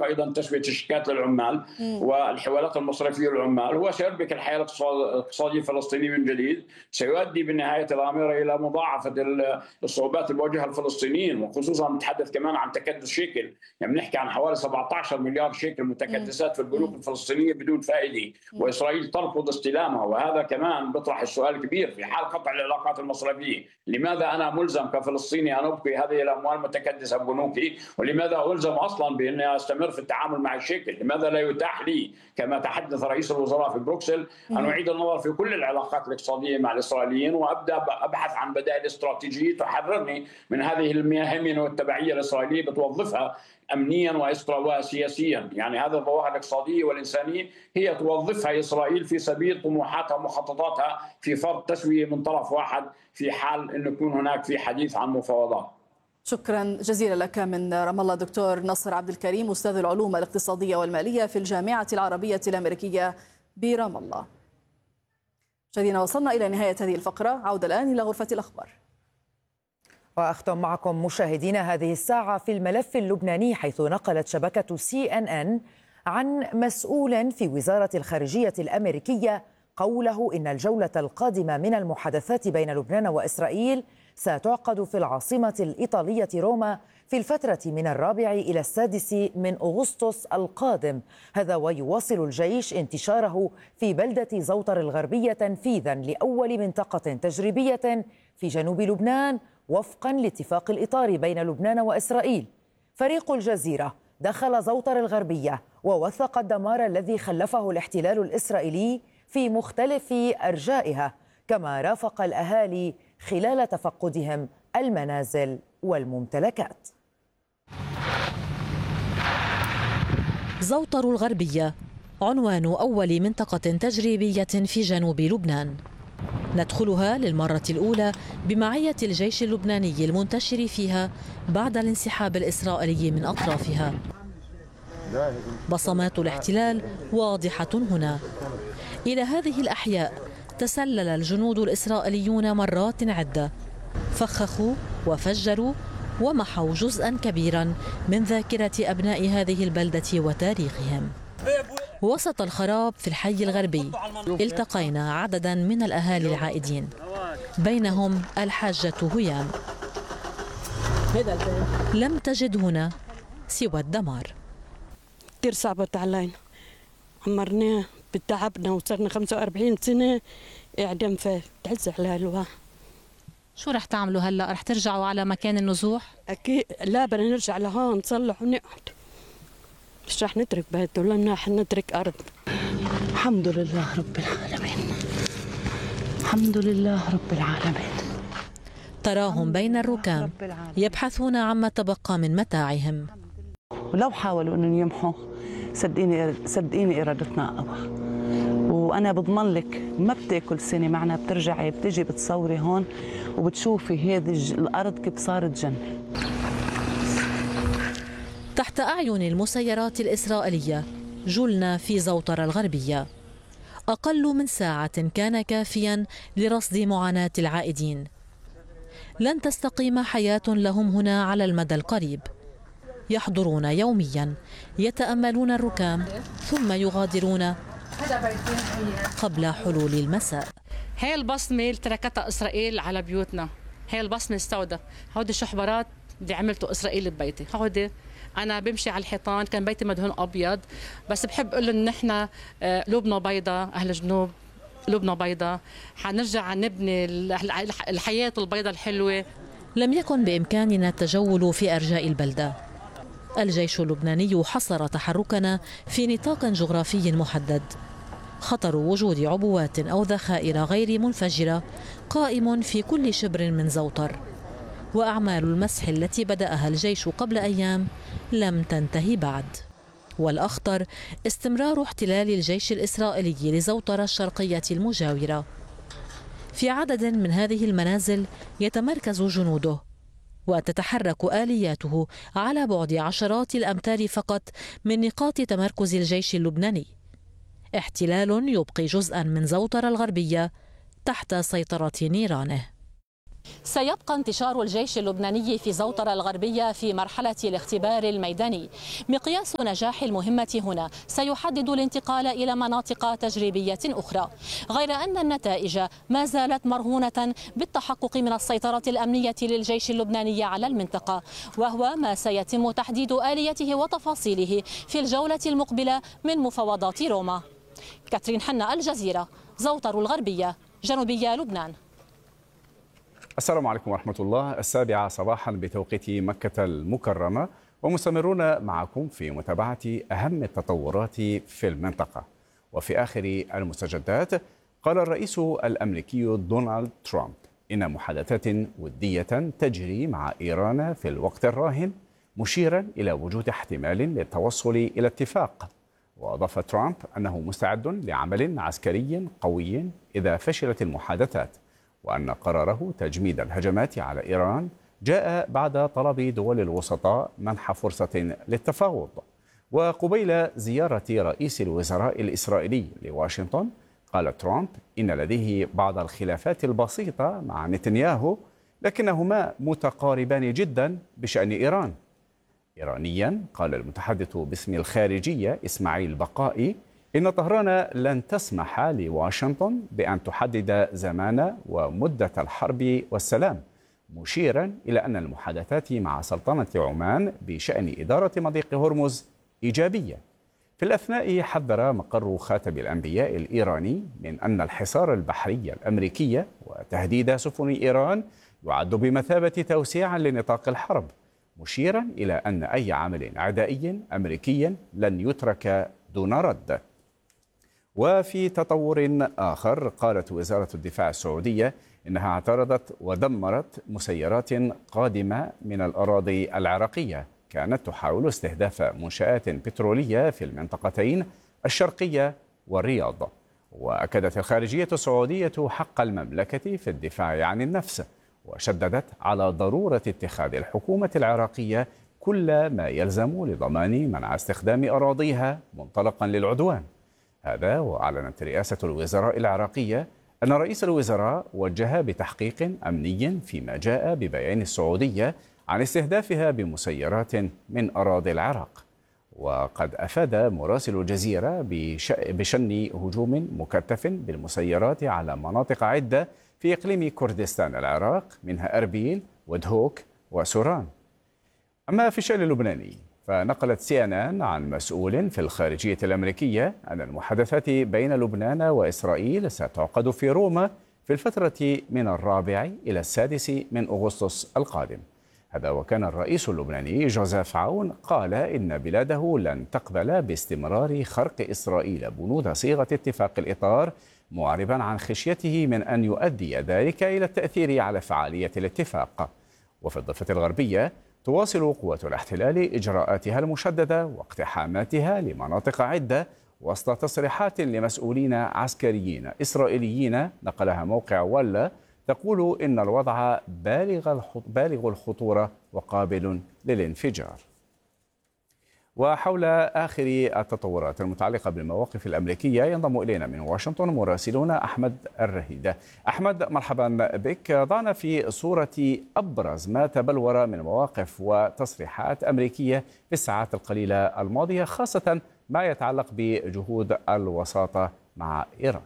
وأيضا تسوية الشيكات للعمال والحوالات المصرفية للعمال هو سيربك الحياة الاقتصادية الفلسطينية من جديد، سيؤدي بالنهاية الأمر إلى مضاعفة الصعوبات المواجهة للفلسطينيين، وخصوصا نتحدث كمان عن تكدس شيكل، يعني بنحكي عن حوالي 17 مليار شيكل متكدسات في البنوك الفلسطينية بدون فائدة، وإسرائيل ترفض استلامها. وهذا كمان بيطرح السؤال الكبير في حال قطع العلاقات المصرفية، لماذا أنا ملزم كفلسطيني أن أبقي هذه الأموال المتكدسة ببنوكي؟ ولماذا ألزم أصلا بأني أستمر في التعامل مع الشيكل؟ لماذا لا يتاح لي كما تحدث رئيس الوزراء في بروكسل أن أعيد النظر في كل العلاقات الاقتصادية مع الإسرائيليين وأبدأ أبحث عن بدائل استراتيجية تحررني من هذه الهيمنة والتبعية الإسرائيلية بتوظفها أمنيا وسياسيا. يعني هذه الظواهر الاقتصادية والإنسانية هي توظفها إسرائيل في سبيل طموحاتها ومخططاتها في فرض تسوية من طرف واحد في حال أن يكون هناك في حديث عن مفاوضات. شكرا جزيلا لك من رام الله دكتور نصر عبد الكريم، أستاذ العلوم الاقتصادية والمالية في الجامعة العربية الأمريكية برام الله. مشاهدينا وصلنا إلى نهاية هذه الفقرة، عودة الآن إلى غرفة الأخبار. وأختم معكم مشاهدينا هذه الساعة في الملف اللبناني، حيث نقلت شبكة CNN عن مسؤول في وزارة الخارجية الأمريكية قوله إن الجولة القادمة من المحادثات بين لبنان وإسرائيل ستعقد في العاصمة الإيطالية روما في الفترة من 4 إلى 6 من أغسطس القادم. هذا ويواصل الجيش انتشاره في بلدة زوطر الغربية تنفيذا لأول منطقة تجريبية في جنوب لبنان وفقا لاتفاق الإطار بين لبنان وإسرائيل. فريق الجزيرة دخل زوطر الغربية ووثق الدمار الذي خلفه الاحتلال الإسرائيلي في مختلف أرجائها، كما رافق الأهالي خلال تفقدهم المنازل والممتلكات. زوطر الغربية عنوان أول منطقة تجريبية في جنوب لبنان، ندخلها للمرة الأولى بمعية الجيش اللبناني المنتشر فيها بعد الانسحاب الإسرائيلي من أطرافها. بصمات الاحتلال واضحة هنا. إلى هذه الأحياء تسلل الجنود الإسرائيليون مرات عدة، فخخوا وفجروا ومحوا جزءا كبيرا من ذاكرة أبناء هذه البلدة وتاريخهم. وسط الخراب في الحي الغربي التقينا عددا من الأهالي العائدين، بينهم الحاجة هيام. لم تجد هنا سوى الدمار. كثير صعبت علينا، عمرناه بتعبنا وصرنا 45 سنة إعدام، فتعز على الواحد. شو رح تعملوا هلا؟ رح ترجعوا على مكان النزوح؟ أكيد لا، بدنا نرجع لهون نصلح ونقعد، مش رح نترك بيت ولا رح نترك أرض. الحمد لله رب العالمين، الحمد لله رب العالمين. تراهم بين الركام يبحثون عما تبقى من متاعهم. ولو حاولوا أن يمحوا صدقيني إرادتنا أقوى، وأنا بضمن لك ما بتاكل سنة معنا، بترجعي بتجي بتصوري هون وبتشوفي هذه الأرض كيف صارت جنة. تحت أعين المسيرات الإسرائيلية جلنا في زوطر الغربية. أقل من ساعة كان كافيا لرصد معاناة العائدين. لن تستقيم حياة لهم هنا على المدى القريب. يحضرون يوميا، يتأملون الركام ثم يغادرون قبل حلول المساء. هاي البصمة اللي تركتها إسرائيل على بيوتنا، هاي البصمة السوداء، هودي شحبرات اللي عملته إسرائيل ببيتي. هودي أنا بمشي على الحيطان، كان بيتي مدهون أبيض، بس بحب أقول إن إحنا قلوبنا بيضاء، أهل الجنوب قلوبنا بيضاء، حنرجع نبني الحياة البيضاء الحلوة. لم يكن بإمكاننا التجول في أرجاء البلدة. الجيش اللبناني حصر تحركنا في نطاق جغرافي محدد. خطر وجود عبوات أو ذخائر غير منفجرة قائم في كل شبر من زوطر، وأعمال المسح التي بدأها الجيش قبل أيام لم تنتهي بعد. والأخطر استمرار احتلال الجيش الإسرائيلي لزوطر الشرقية المجاورة. في عدد من هذه المنازل يتمركز جنوده، وتتحرك آلياته على بعد عشرات الأمتار فقط من نقاط تمركز الجيش اللبناني. احتلال يبقي جزءا من زوطر الغربية تحت سيطرة نيرانه. سيبقى انتشار الجيش اللبناني في زوطرة الغربية في مرحلة الاختبار الميداني. مقياس نجاح المهمة هنا سيحدد الانتقال إلى مناطق تجريبية أخرى، غير أن النتائج ما زالت مرهونة بالتحقق من السيطرة الأمنية للجيش اللبناني على المنطقة، وهو ما سيتم تحديد آليته وتفاصيله في الجولة المقبلة من مفاوضات روما. كاترين حنا، الجزيرة، زوطر الغربية، جنوبية لبنان. السلام عليكم ورحمة الله. 7 صباحا بتوقيت مكة المكرمة، ومستمرون معكم في متابعة أهم التطورات في المنطقة. وفي آخر المستجدات قال الرئيس الأمريكي دونالد ترامب إن محادثات ودية تجري مع إيران في الوقت الراهن، مشيرا إلى وجود احتمال للتوصل إلى اتفاق. وأضاف ترامب أنه مستعد لعمل عسكري قوي إذا فشلت المحادثات، وأن قراره تجميد الهجمات على إيران جاء بعد طلب دول الوسطاء منح فرصة للتفاوض. وقبيل زيارة رئيس الوزراء الإسرائيلي لواشنطن، قال ترامب إن لديه بعض الخلافات البسيطة مع نتنياهو، لكنهما متقاربان جدا بشأن إيران. إيرانيا، قال المتحدث باسم الخارجية إسماعيل بقائي إن طهران لن تسمح لواشنطن بأن تحدد زمان ومدة الحرب والسلام، مشيرا إلى أن المحادثات مع سلطنة عمان بشأن إدارة مضيق هرمز إيجابية. في الأثناء حذر مقر خاتم الأنبياء الإيراني من أن الحصار البحري الأمريكي وتهديد سفن إيران يعد بمثابة توسيع لنطاق الحرب، مشيرا إلى أن أي عمل عدائي أمريكي لن يترك دون رد. وفي تطور آخر، قالت وزارة الدفاع السعودية إنها اعترضت ودمرت مسيرات قادمة من الأراضي العراقية كانت تحاول استهداف منشآت بترولية في المنطقتين الشرقية والرياض. وأكدت الخارجية السعودية حق المملكة في الدفاع عن النفس، وشددت على ضرورة اتخاذ الحكومة العراقية كل ما يلزم لضمان منع استخدام أراضيها منطلقا للعدوان. هذا وأعلنت رئاسة الوزراء العراقية أن رئيس الوزراء وجه بتحقيق أمني فيما جاء ببيان السعودية عن استهدافها بمسيرات من أراضي العراق. وقد أفاد مراسل الجزيرة بشن هجوم مكثف بالمسيرات على مناطق عدة في إقليم كردستان العراق، منها أربيل ودهوك وسوران. أما في الشأن اللبناني، فنقلت CNN عن مسؤول في الخارجية الأمريكية أن المحادثات بين لبنان وإسرائيل ستعقد في روما في الفترة من 4 إلى 6 من أغسطس القادم. هذا وكان الرئيس اللبناني جوزيف عون قال إن بلاده لن تقبل باستمرار خرق إسرائيل بنود صيغة اتفاق الإطار، معربا عن خشيته من أن يؤدي ذلك إلى التأثير على فعالية الاتفاق. وفي الضفة الغربية، تواصل قوات الاحتلال إجراءاتها المشددة واقتحاماتها لمناطق عدة وسط تصريحات لمسؤولين عسكريين إسرائيليين نقلها موقع ولا تقول إن الوضع بالغ الخطورة وقابل للانفجار. وحول آخر التطورات المتعلقة بالمواقف الأمريكية ينضم إلينا من واشنطن مراسلنا أحمد الرهيدة. أحمد، مرحبا بك. ضعنا في صورة أبرز ما تبلور من مواقف وتصريحات أمريكية في الساعات القليلة الماضية، خاصة ما يتعلق بجهود الوساطة مع إيران.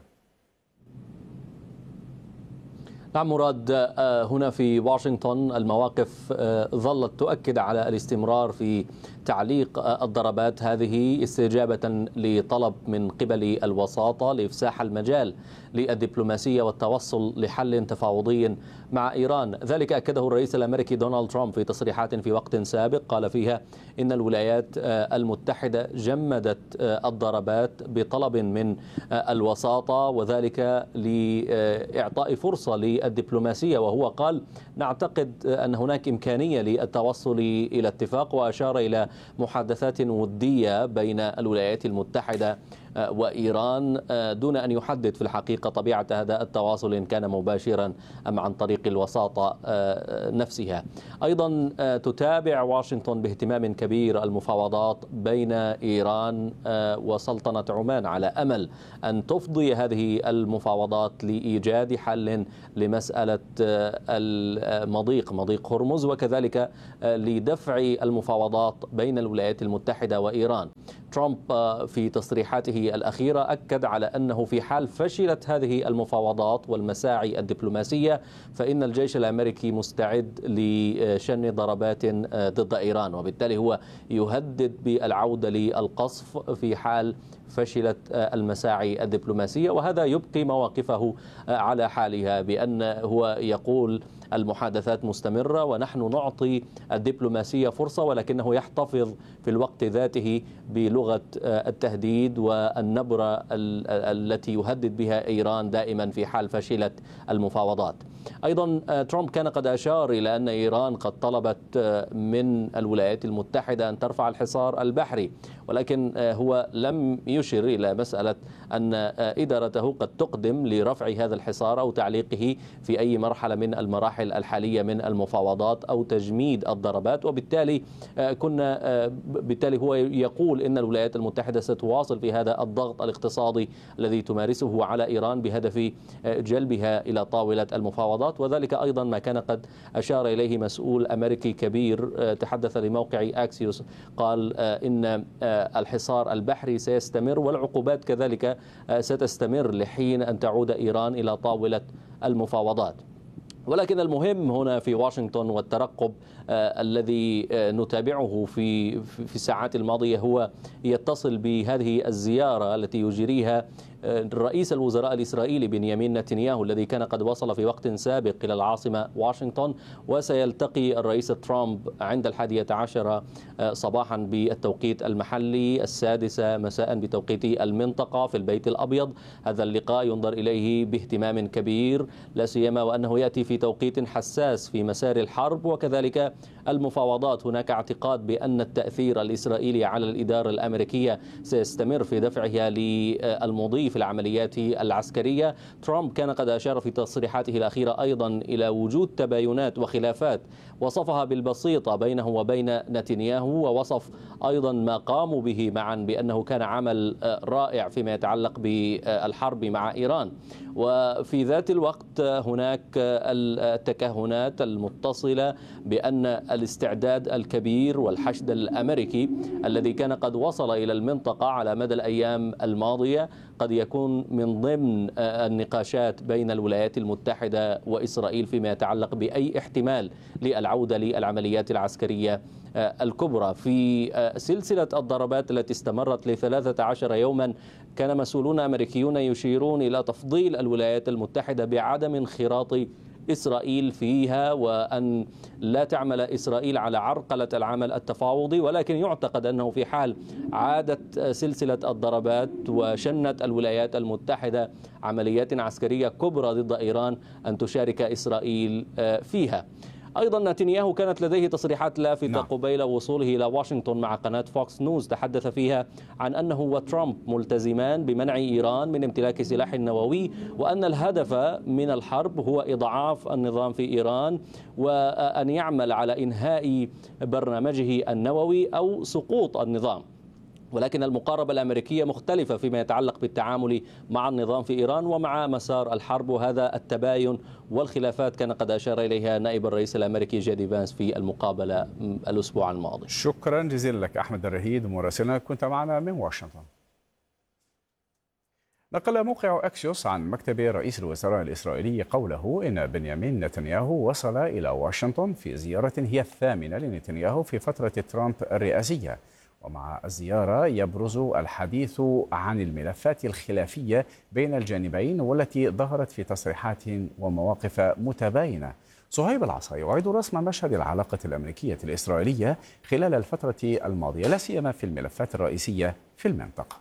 نعم مراد، هنا في واشنطن المواقف ظلت تؤكد على الاستمرار في تعليق الضربات هذه استجابة لطلب من قبل الوساطة لإفساح المجال للدبلوماسية والتوصل لحل تفاوضي مع إيران. ذلك أكده الرئيس الأمريكي دونالد ترامب في تصريحات في وقت سابق قال فيها إن الولايات المتحدة جمدت الضربات بطلب من الوساطة، وذلك لإعطاء فرصة للدبلوماسية، وهو قال نعتقد أن هناك إمكانية للتوصل إلى اتفاق، وأشار إلى محادثات ودية بين الولايات المتحدة وإيران دون أن يحدد في الحقيقة طبيعة هذا التواصل إن كان مباشرا أم عن طريق الوساطة نفسها. أيضا تتابع واشنطن باهتمام كبير المفاوضات بين إيران وسلطنة عمان على أمل أن تفضي هذه المفاوضات لإيجاد حل لمسألة مضيق هرمز، وكذلك لدفع المفاوضات بين الولايات المتحدة وإيران. ترامب في تصريحاته الأخيرة أكد على أنه في حال فشلت هذه المفاوضات والمساعي الدبلوماسية فإن الجيش الأمريكي مستعد لشن ضربات ضد إيران، وبالتالي هو يهدد بالعودة للقصف في حال فشلت المساعي الدبلوماسية، وهذا يبقي مواقفه على حالها بأن هو يقول المحادثات مستمرة ونحن نعطي الدبلوماسية فرصة، ولكنه يحتفظ في الوقت ذاته بلغة التهديد والنبرة التي يهدد بها إيران دائما في حال فشلت المفاوضات. أيضا ترامب كان قد أشار إلى أن إيران قد طلبت من الولايات المتحدة أن ترفع الحصار البحري، ولكن هو لم يشر إلى مسألة أن إدارته قد تقدم لرفع هذا الحصار أو تعليقه في أي مرحلة من المراحل الحالية من المفاوضات أو تجميد الضربات، وبالتالي بالتالي هو يقول إن الولايات المتحدة ستواصل في هذا الضغط الاقتصادي الذي تمارسه على إيران بهدف جلبها إلى طاولة المفاوضات. وذلك أيضا ما كان قد أشار إليه مسؤول أمريكي كبير تحدث لموقع أكسيوس، قال إن الحصار البحري سيستمر والعقوبات كذلك ستستمر لحين أن تعود إيران إلى طاولة المفاوضات. ولكن المهم هنا في واشنطن والترقب الذي نتابعه في الساعات الماضية هو يتصل بهذه الزيارة التي يجريها رئيس الوزراء الإسرائيلي بنيامين نتنياهو الذي كان قد وصل في وقت سابق إلى العاصمة واشنطن، وسيلتقي الرئيس ترامب عند 11 صباحا بالتوقيت المحلي 6 مساء بتوقيت المنطقة في البيت الأبيض. هذا اللقاء ينظر إليه باهتمام كبير، لا سيما وأنه يأتي في توقيت حساس في مسار الحرب وكذلك المفاوضات. هناك اعتقاد بأن التأثير الإسرائيلي على الإدارة الأمريكية سيستمر في دفعها للمضي في العمليات العسكرية. ترامب كان قد أشار في تصريحاته الأخيرة أيضا إلى وجود تباينات وخلافات وصفها بالبسيطة بينه وبين نتنياهو، ووصف أيضا ما قاموا به معا بأنه كان عمل رائع فيما يتعلق بالحرب مع إيران. وفي ذات الوقت هناك التكهنات المتصلة بأن الاستعداد الكبير والحشد الأمريكي الذي كان قد وصل إلى المنطقة على مدى الأيام الماضية قد يكون من ضمن النقاشات بين الولايات المتحدة وإسرائيل فيما يتعلق بأي احتمال للعودة للعمليات العسكرية الكبرى. في سلسلة الضربات التي استمرت ل13 يوما كان مسؤولون أمريكيون يشيرون إلى تفضيل الولايات المتحدة بعدم انخراط إسرائيل فيها وأن لا تعمل إسرائيل على عرقلة العمل التفاوضي، ولكن يعتقد أنه في حال عادت سلسلة الضربات وشنت الولايات المتحدة عمليات عسكرية كبرى ضد إيران أن تشارك إسرائيل فيها. أيضا نتنياهو كانت لديه تصريحات لافتة قبيل وصوله إلى واشنطن مع قناة فوكس نيوز، تحدث فيها عن أنه وترامب ملتزمان بمنع إيران من امتلاك سلاح نووي، وأن الهدف من الحرب هو إضعاف النظام في إيران وأن يعمل على إنهاء برنامجه النووي أو سقوط النظام. ولكن المقاربة الأمريكية مختلفة فيما يتعلق بالتعامل مع النظام في إيران ومع مسار الحرب، وهذا التباين والخلافات كان قد أشار إليها نائب الرئيس الأمريكي جيدي فانس في المقابلة الأسبوع الماضي. شكرا جزيلا لك أحمد الرهيد مراسلنا كنت معنا من واشنطن. نقل موقع أكسيوس عن مكتب رئيس الوزراء الإسرائيلي قوله إن بنيامين نتنياهو وصل إلى واشنطن في زيارة هي الثامنة لنتنياهو في فترة ترامب الرئاسية، ومع الزيارة يبرز الحديث عن الملفات الخلافية بين الجانبين والتي ظهرت في تصريحات ومواقف متباينة. صهيب العصا يعيد رسم مشهد العلاقة الأمريكية الإسرائيلية خلال الفترة الماضية لا سيما في الملفات الرئيسية في المنطقة.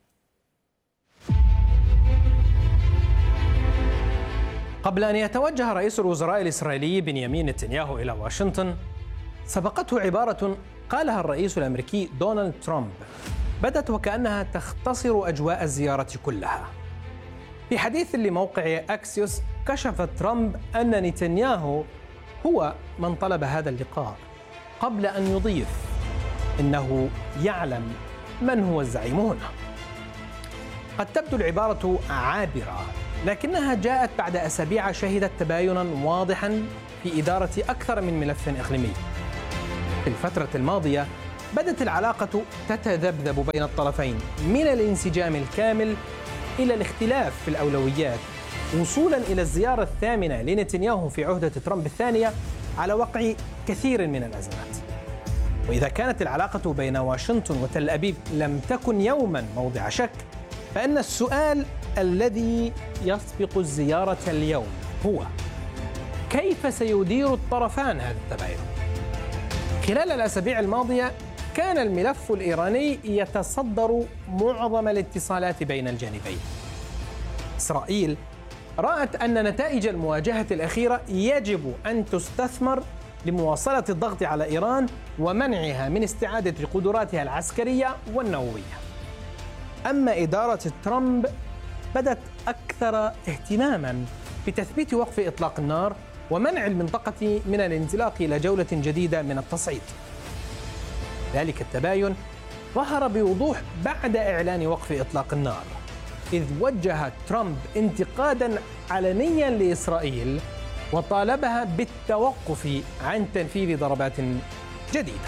قبل أن يتوجه رئيس الوزراء الإسرائيلي بنيامين نتنياهو إلى واشنطن سبقته عبارة قالها الرئيس الأمريكي دونالد ترامب بدت وكأنها تختصر أجواء الزيارة كلها. في حديث لموقع أكسيوس كشف ترامب أن نتنياهو هو من طلب هذا اللقاء، قبل أن يضيف إنه يعلم من هو الزعيم هنا. قد تبدو العبارة عابرة، لكنها جاءت بعد أسابيع شهدت تبايناً واضحاً في إدارة أكثر من ملف إقليمي. في الفترة الماضية بدت العلاقة تتذبذب بين الطرفين من الانسجام الكامل إلى الاختلاف في الأولويات، وصولاً إلى الزيارة الثامنة لنتنياهو في عهدة ترامب الثانية على وقع كثير من الأزمات. وإذا كانت العلاقة بين واشنطن وتل أبيب لم تكن يوماً موضع شك، فإن السؤال الذي يسبق الزيارة اليوم هو: كيف سيدير الطرفان هذا التباين؟ خلال الأسابيع الماضية كان الملف الإيراني يتصدر معظم الاتصالات بين الجانبين. إسرائيل رأت أن نتائج المواجهة الأخيرة يجب أن تستثمر لمواصلة الضغط على إيران ومنعها من استعادة قدراتها العسكرية والنووية. أما إدارة ترامب بدت أكثر اهتماماً بتثبيت وقف إطلاق النار ومنع المنطقة من الانزلاق إلى جولة جديدة من التصعيد. ذلك التباين ظهر بوضوح بعد إعلان وقف إطلاق النار، إذ وجه ترامب انتقاداً علنياً لإسرائيل وطالبها بالتوقف عن تنفيذ ضربات جديدة.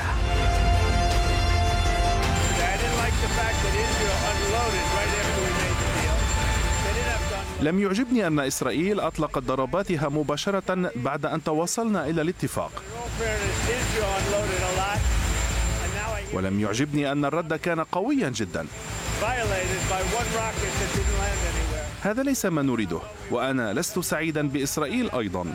لم يعجبني أن إسرائيل أطلقت ضرباتها مباشرة بعد أن توصلنا إلى الاتفاق، ولم يعجبني أن الرد كان قويا جدا. هذا ليس ما نريده، وأنا لست سعيدا بإسرائيل أيضا.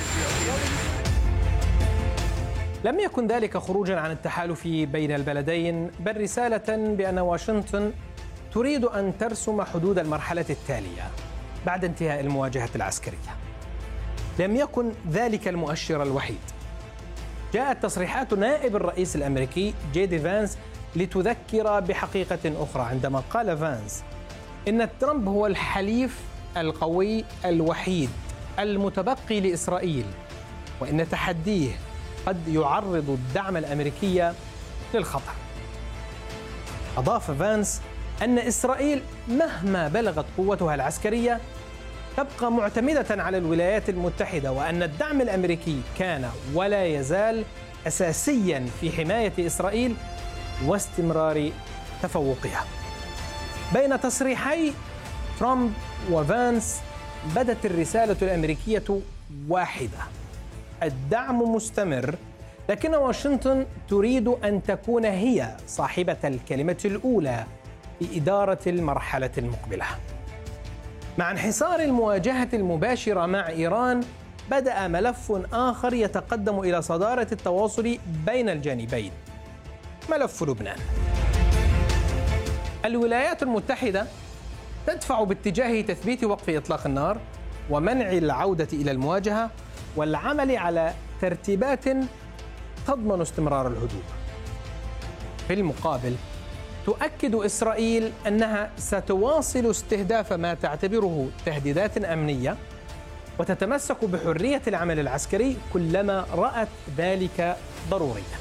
لم يكن ذلك خروجا عن التحالف بين البلدين، بل رسالة بأن واشنطن تريد أن ترسم حدود المرحلة التالية بعد انتهاء المواجهة العسكرية. لم يكن ذلك المؤشر الوحيد. جاءت تصريحات نائب الرئيس الأمريكي جي دي فانس لتذكر بحقيقة أخرى، عندما قال فانس إن ترامب هو الحليف القوي الوحيد المتبقي لإسرائيل، وإن تحديه قد يعرض الدعم الأمريكي للخطر. أضاف فانس أن إسرائيل مهما بلغت قوتها العسكرية تبقى معتمدة على الولايات المتحدة، وأن الدعم الأمريكي كان ولا يزال أساسياً في حماية إسرائيل واستمرار تفوقها. بين تصريحي ترامب وفانس بدت الرسالة الأمريكية واحدة: الدعم مستمر، لكن واشنطن تريد أن تكون هي صاحبة الكلمة الأولى في إدارة المرحلة المقبلة. مع انحصار المواجهة المباشرة مع إيران، بدأ ملف آخر يتقدم إلى صدارة التواصل بين الجانبين: ملف لبنان. الولايات المتحدة تدفع باتجاه تثبيت وقف إطلاق النار ومنع العودة إلى المواجهة والعمل على ترتيبات تضمن استمرار الهدوء. في المقابل، تؤكد إسرائيل أنها ستواصل استهداف ما تعتبره تهديدات أمنية، وتتمسك بحرية العمل العسكري كلما رأت ذلك ضروريا.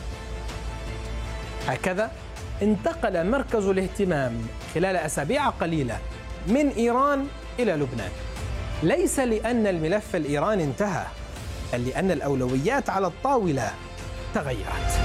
هكذا انتقل مركز الاهتمام خلال أسابيع قليلة من إيران إلى لبنان، ليس لأن الملف الإيراني انتهى، بل لأن الأولويات على الطاولة تغيرت.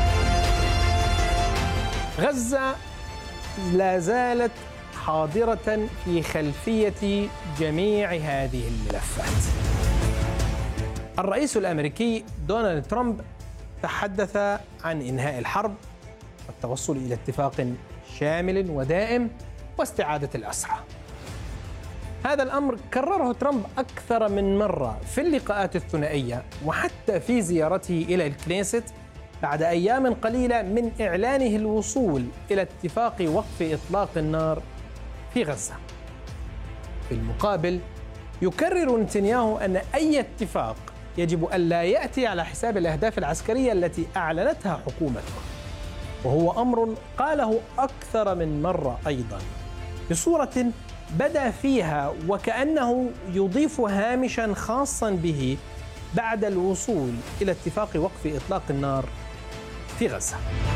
غزة لا زالت حاضرة في خلفية جميع هذه الملفات. الرئيس الأمريكي دونالد ترامب تحدث عن إنهاء الحرب والتوصل إلى اتفاق شامل ودائم واستعادة الأسرى. هذا الأمر كرره ترامب أكثر من مرة في اللقاءات الثنائية، وحتى في زيارته إلى الكنيست بعد أيام قليلة من إعلانه الوصول إلى اتفاق وقف إطلاق النار في غزة. في المقابل، يكرر نتنياهو أن أي اتفاق يجب أن لا يأتي على حساب الأهداف العسكرية التي أعلنتها حكومته. وهو أمر قاله أكثر من مرة أيضا بصورة بدا فيها وكأنه يضيف هامشا خاصا به بعد الوصول إلى اتفاق وقف إطلاق النار في غزة.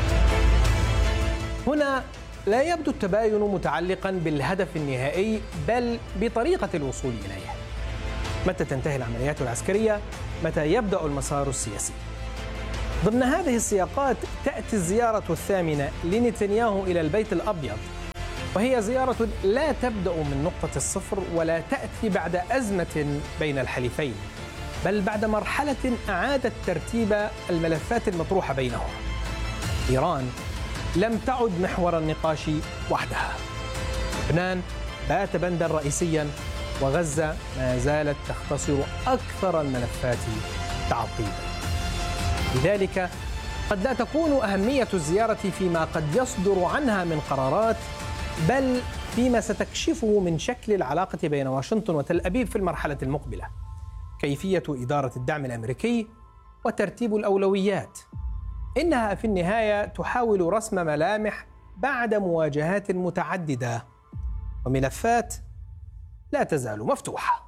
هنا لا يبدو التباين متعلقا بالهدف النهائي بل بطريقة الوصول إليه. متى تنتهي العمليات العسكرية؟ متى يبدأ المسار السياسي؟ ضمن هذه السياقات تأتي الزيارة الثامنة لنتنياهو إلى البيت الأبيض، وهي زيارة لا تبدأ من نقطة الصفر ولا تأتي بعد أزمة بين الحليفين، بل بعد مرحلة أعادت ترتيب الملفات المطروحة بينهم. إيران لم تعد محور النقاش وحدها. لبنان بات بندا رئيسيا، وغزة ما زالت تختصر أكثر الملفات تعقيدا. لذلك قد لا تكون أهمية الزيارة فيما قد يصدر عنها من قرارات، بل فيما ستكشفه من شكل العلاقة بين واشنطن وتل أبيب في المرحلة المقبلة، كيفية إدارة الدعم الأمريكي وترتيب الأولويات. إنها في النهاية تحاول رسم ملامح بعد مواجهات متعددة وملفات لا تزال مفتوحة.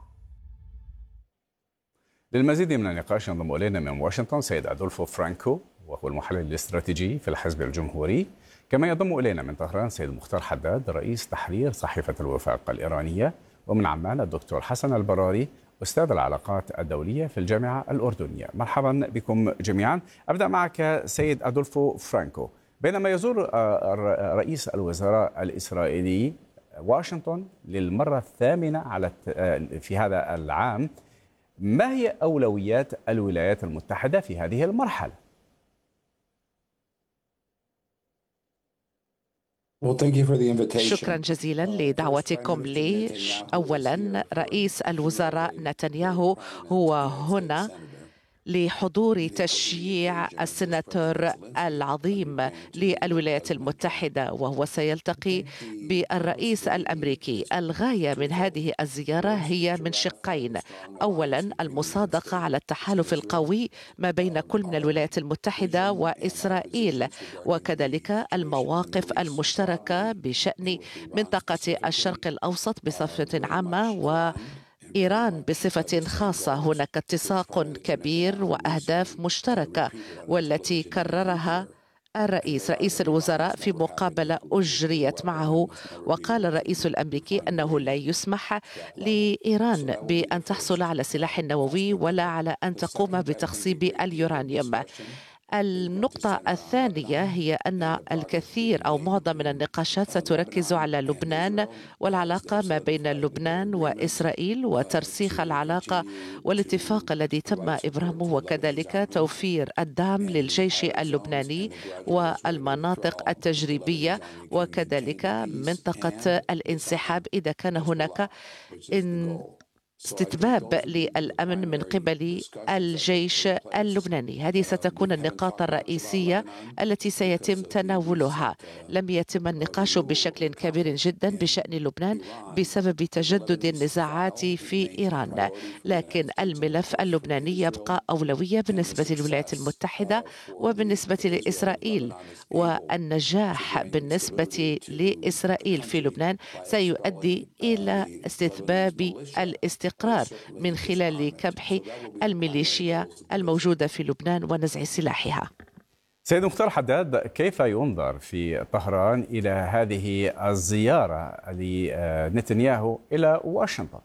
للمزيد من النقاش ينضم إلينا من واشنطن سيد أدولفو فرانكو، وهو المحلل الاستراتيجي في الحزب الجمهوري. كما ينضم إلينا من طهران سيد مختار حداد رئيس تحرير صحيفة الوفاق الإيرانية، ومن عمان الدكتور حسن البراري أستاذ العلاقات الدولية في الجامعة الأردنية. مرحبا بكم جميعا. أبدأ معك سيد أدولفو فرانكو. بينما يزور رئيس الوزراء الإسرائيلي واشنطن للمرة الثامنة في هذا العام، ما هي أولويات الولايات المتحدة في هذه المرحلة؟ شكرا جزيلا لدعوتكم لي. أولا، رئيس الوزراء نتنياهو هو هنا لحضور تشييع السناتور العظيم للولايات المتحدة، وهو سيلتقي بالرئيس الأمريكي. الغاية من هذه الزيارة هي من شقين: أولا، المصادقة على التحالف القوي ما بين كل من الولايات المتحدة وإسرائيل، وكذلك المواقف المشتركة بشأن منطقة الشرق الأوسط بصفة عامة وإيران بصفة خاصة. هناك اتساق كبير وأهداف مشتركة، والتي كررها رئيس الوزراء في مقابلة أجريت معه. وقال الرئيس الأمريكي أنه لا يسمح لإيران بأن تحصل على سلاح نووي ولا على أن تقوم بتخصيب اليورانيوم. النقطة الثانية هي أن الكثير أو معظم من النقاشات ستركز على لبنان والعلاقة ما بين لبنان وإسرائيل وترسيخ العلاقة والاتفاق الذي تم إبرامه، وكذلك توفير الدعم للجيش اللبناني والمناطق التجريبية، وكذلك منطقة الانسحاب إذا كان هناك استتباب للأمن من قبل الجيش اللبناني. هذه ستكون النقاط الرئيسية التي سيتم تناولها. لم يتم النقاش بشكل كبير جدا بشأن لبنان بسبب تجدد النزاعات في إيران، لكن الملف اللبناني يبقى أولوية بالنسبة للولايات المتحدة وبالنسبة لإسرائيل، والنجاح بالنسبة لإسرائيل في لبنان سيؤدي إلى استتباب الاستقرار من خلال كبح الميليشيا الموجودة في لبنان ونزع سلاحها. سيد مختار حداد، كيف ينظر في طهران إلى هذه الزيارة لنتنياهو إلى واشنطن؟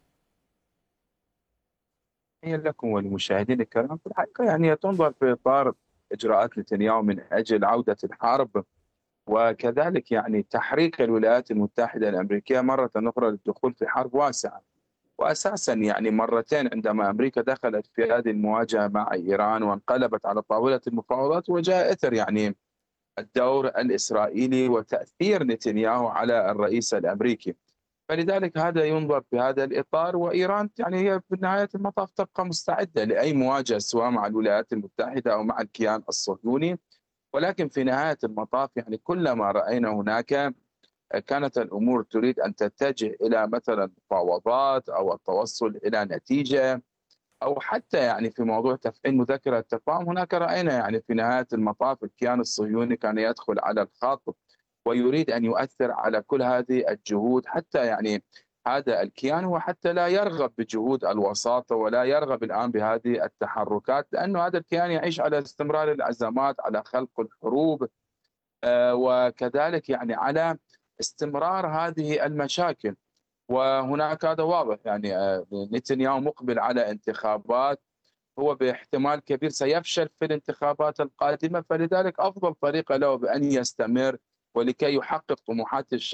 لكم وللمشاهدين الكرام، في الحقيقة يعني تنظر في إطار إجراءات نتنياهو من أجل عودة الحرب، وكذلك يعني تحريك الولايات المتحدة الأمريكية مرة أخرى للدخول في حرب واسعة. وأساسا يعني مرتين عندما أمريكا دخلت في هذه المواجهة مع إيران وانقلبت على طاولة المفاوضات، وجاء إثر يعني الدور الإسرائيلي وتأثير نتنياهو على الرئيس الأمريكي. فلذلك هذا ينظر في هذا الإطار، وإيران يعني هي في نهاية المطاف تبقى مستعدة لأي مواجهة سواء مع الولايات المتحدة أو مع الكيان الصهيوني. ولكن في نهاية المطاف يعني كلما رأينا هناك كانت الأمور تريد أن تتجه إلى مثلا مفاوضات أو التوصل إلى نتيجة، أو حتى يعني في موضوع تفعيل مذكرة التفاهم، هناك رأينا يعني في نهاية المطاف الكيان الصهيوني كان يدخل على الخط ويريد أن يؤثر على كل هذه الجهود، حتى يعني هذا الكيان هو حتى لا يرغب بجهود الوساطة ولا يرغب الآن بهذه التحركات، لأنه هذا الكيان يعيش على استمرار الأزمات، على خلق الحروب، وكذلك يعني على استمرار هذه المشاكل. وهناك هذا واضح يعني نتنياهو مقبل على انتخابات، هو باحتمال كبير سيفشل في الانتخابات القادمة، فلذلك أفضل طريقة له بأن يستمر ولكي يحقق طموحات الشعب